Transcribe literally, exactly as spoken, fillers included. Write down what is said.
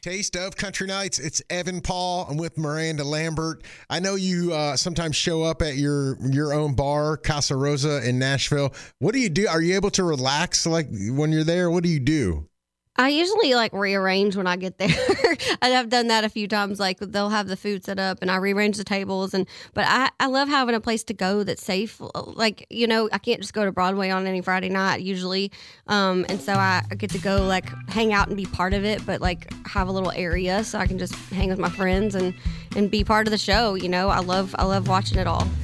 Taste of Country Nights. It's Evan Paul. I'm with Miranda Lambert. I know you uh, sometimes show up at your your own bar, Casa Rosa in Nashville. What do you do? Are you able to relax like when you're there? What do you do? I usually like rearrange when I get there. I've done that a few times. Like they'll have the food set up and I rearrange the tables. And but I, I love having a place to go that's safe. Like, you know, I can't just go to Broadway on any Friday night usually. Um, and so I get to go like hang out and be part of it, but like have a little area so I can just hang with my friends and, and be part of the show. You know, I love I love watching it all.